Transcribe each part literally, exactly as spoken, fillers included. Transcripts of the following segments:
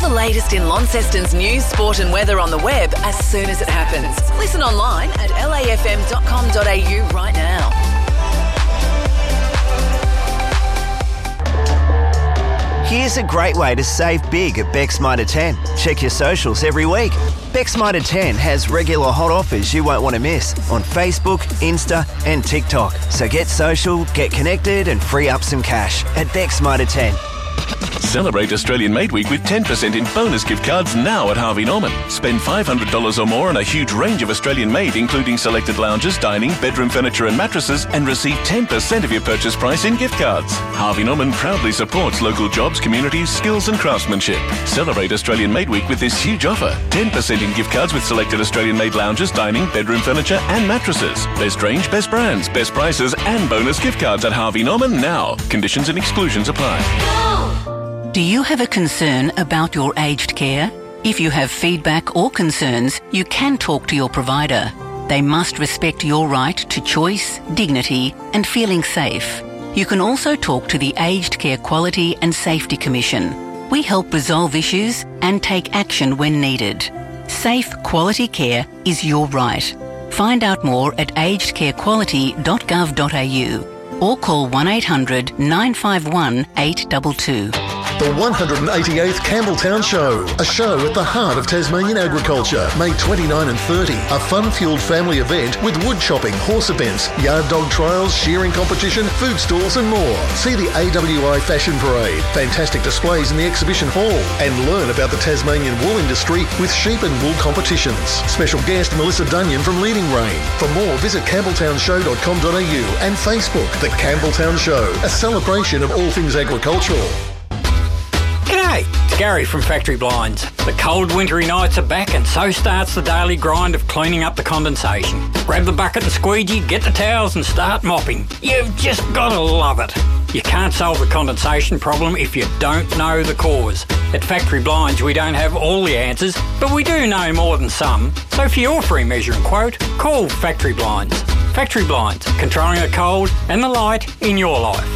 the latest in Launceston's news, sport and weather on the web as soon as it happens. Listen online at l a f m dot com dot a u right now. Here's a great way to save big at Beck's Mitre ten. Check your socials every week. Beck's Mitre ten has regular hot offers you won't want to miss on Facebook, Insta and TikTok. So get social, get connected and free up some cash at Beck's Mitre ten. Celebrate Australian Made Week with ten percent in bonus gift cards now at Harvey Norman. Spend five hundred dollars or more on a huge range of Australian made, including selected lounges, dining, bedroom furniture and mattresses, and receive ten percent of your purchase price in gift cards. Harvey Norman proudly supports local jobs, communities, skills and craftsmanship. Celebrate Australian Made Week with this huge offer. ten percent in gift cards with selected Australian made lounges, dining, bedroom furniture and mattresses. Best range, best brands, best prices and bonus gift cards at Harvey Norman now. Conditions and exclusions apply. Do you have a concern about your aged care? If you have feedback or concerns, you can talk to your provider. They must respect your right to choice, dignity and feeling safe. You can also talk to the Aged Care Quality and Safety Commission. We help resolve issues and take action when needed. Safe, quality care is your right. Find out more at aged care quality dot gov dot a u or call one eight hundred nine five one eight two two. The one hundred eighty-eighth Campbelltown Show, a show at the heart of Tasmanian agriculture, May twenty-ninth and thirtieth. A fun-fueled family event with wood chopping, horse events, yard dog trials, shearing competition, food stalls and more. See the A W I Fashion Parade, fantastic displays in the exhibition hall, and learn about the Tasmanian wool industry with sheep and wool competitions. Special guest Melissa Dunyan from Leading Rain. For more, visit campbelltown show dot com dot a u and Facebook. The Campbelltown Show, a celebration of all things agricultural. G'day, it's Gary from Factory Blinds. The cold wintry nights are back and so starts the daily grind of cleaning up the condensation. Grab the bucket and squeegee, get the towels and start mopping. You've just got to love it. You can't solve the condensation problem if you don't know the cause. At Factory Blinds we don't have all the answers, but we do know more than some. So for your free measuring quote, call Factory Blinds. Factory Blinds, controlling the cold and the light in your life.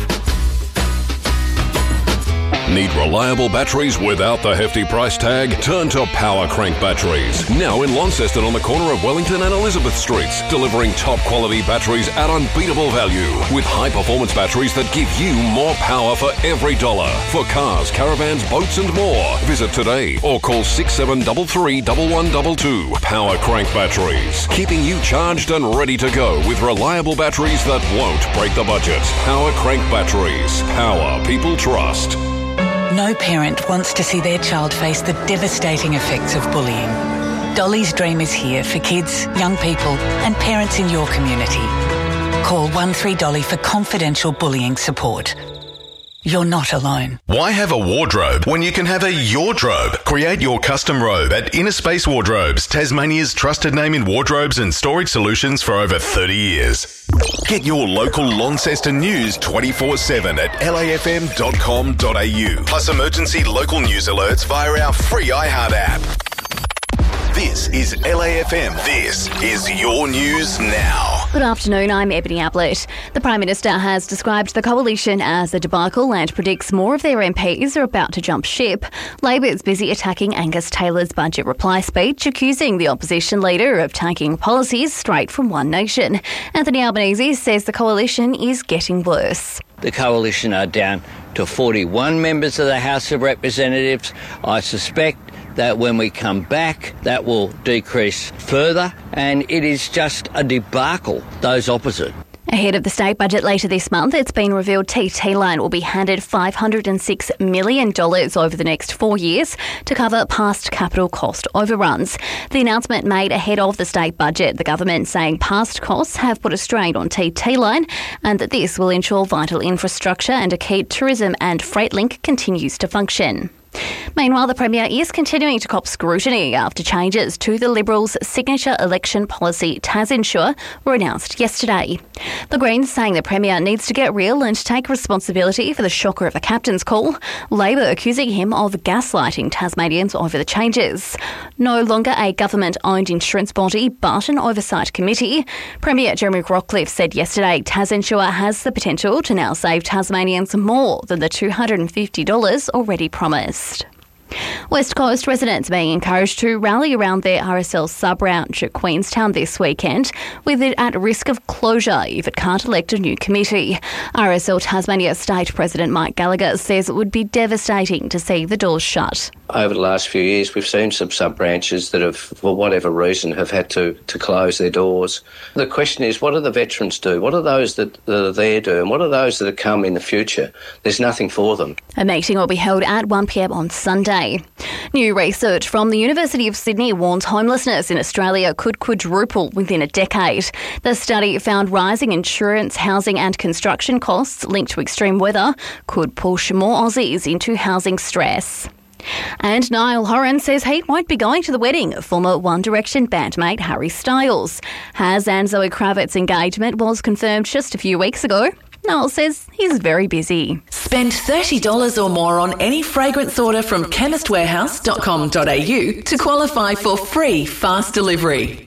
Need reliable batteries without the hefty price tag? Turn to Power Crank Batteries. Now in Launceston on the corner of Wellington and Elizabeth Streets, delivering top quality batteries at unbeatable value with high performance batteries that give you more power for every dollar. For cars, caravans, boats and more. Visit today or call six seven three three, one one two two. Power Crank Batteries. Keeping you charged and ready to go with reliable batteries that won't break the budget. Power Crank Batteries. Power people trust. No parent wants to see their child face the devastating effects of bullying. Dolly's Dream is here for kids, young people and parents in your community. Call one three Dolly for confidential bullying support. You're not alone. Why have a wardrobe when you can have a Yourdrobe? Create your custom robe at Inner Space Wardrobes, Tasmania's trusted name in wardrobes and storage solutions for over thirty years. Get your local Launceston news twenty-four seven at l a f m dot com dot a u. Plus emergency local news alerts via our free iHeart app. This is L A F M. This is your news now. Good afternoon, I'm Ebony Ablett. The Prime Minister has described the coalition as a debacle and predicts more of their M Ps are about to jump ship. Labor is busy attacking Angus Taylor's budget reply speech, accusing the opposition leader of taking policies straight from One Nation. Anthony Albanese says the coalition is getting worse. The coalition are down to forty-one members of the House of Representatives. I suspect that when we come back, that will decrease further, and it is just a debacle, those opposite. Ahead of the state budget later this month, it's been revealed T T-Line will be handed five hundred six million dollars over the next four years to cover past capital cost overruns. The announcement made ahead of the state budget, the government saying past costs have put a strain on T T-Line and that this will ensure vital infrastructure and a key tourism and freight link continues to function. Meanwhile, the Premier is continuing to cop scrutiny after changes to the Liberals' signature election policy, TasInsure, were announced yesterday. The Greens saying the Premier needs to get real and take responsibility for the shocker of a captain's call. Labor accusing him of gaslighting Tasmanians over the changes. No longer a government-owned insurance body, but an oversight committee. Premier Jeremy Rockliff said yesterday TasInsure has the potential to now save Tasmanians more than the two hundred fifty dollars already promised. West Coast residents being encouraged to rally around their R S L sub-route at Queenstown this weekend, with it at risk of closure if it can't elect a new committee. R S L Tasmania State President Mike Gallagher says it would be devastating to see the doors shut. Over the last few years, we've seen some sub-branches that have, for whatever reason, have had to, to close their doors. The question is, what do the veterans do? What do those that, that are there do? And what are those that come in the future? There's nothing for them. A meeting will be held at one p m on Sunday. New research from the University of Sydney warns homelessness in Australia could quadruple within a decade. The study found rising insurance, housing and construction costs linked to extreme weather could push more Aussies into housing stress. And Niall Horan says he won't be going to the wedding of former One Direction bandmate Harry Styles. Has and Zoe Kravitz's engagement was confirmed just a few weeks ago. Niall says he's very busy. Spend thirty dollars or more on any fragrance order from chemist warehouse dot com dot a u to qualify for free fast delivery.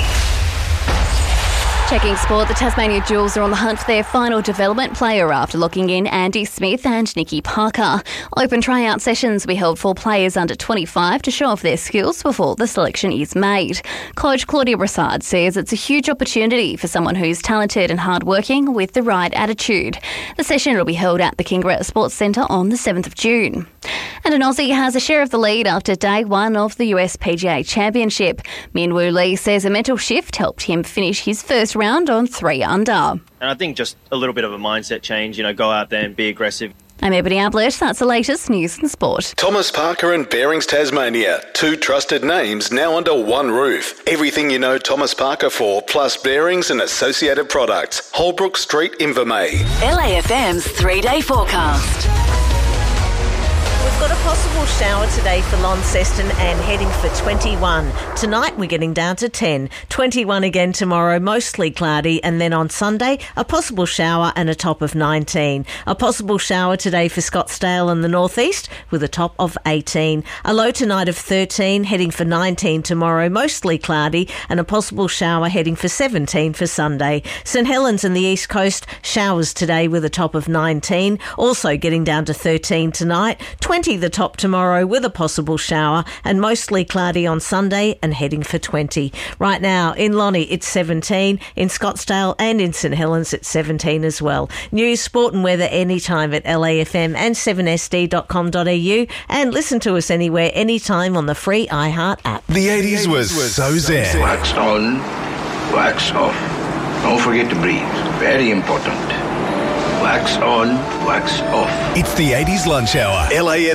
Checking sport, the Tasmania Jewels are on the hunt for their final development player after locking in Andy Smith and Nikki Parker. Open tryout sessions will be held for players under twenty-five to show off their skills before the selection is made. Coach Claudia Brassard says it's a huge opportunity for someone who's talented and hardworking with the right attitude. The session will be held at the Kingra Sports Centre on the seventh of June. And an Aussie has a share of the lead after day one of the U S P G A Championship. Min Woo Lee says a mental shift helped him finish his first round on three under. And I think just a little bit of a mindset change, you know, go out there and be aggressive. I'm Ebony Ablett. That's the latest news and sport. Thomas Parker and Bearings Tasmania. Two trusted names now under one roof. Everything you know Thomas Parker for, plus bearings and associated products. Holbrook Street, Invermay. L A F M's three-day forecast. We've got a possible shower today for Launceston and heading for twenty-one. Tonight we're getting down to ten. twenty-one again tomorrow, mostly cloudy, and then on Sunday a possible shower and a top of nineteen. A possible shower today for Scottsdale and the northeast with a top of eighteen. A low tonight of thirteen, heading for nineteen tomorrow, mostly cloudy, and a possible shower heading for seventeen for Sunday. St Helens and the east coast, showers today with a top of nineteen, also getting down to thirteen tonight. twenty the top tomorrow with a possible shower and mostly cloudy on Sunday and heading for twenty. Right now in Lonnie it's seventeen, in Scottsdale and in St Helens it's seventeen as well. News, sport and weather anytime at L A F M and seven S D dot com dot a u, and listen to us anywhere anytime on the free iHeart app. The eighties was so zen. Wax on, wax off. Don't forget to breathe. Very important. Wax on, wax off. It's the eighties lunch hour. L A F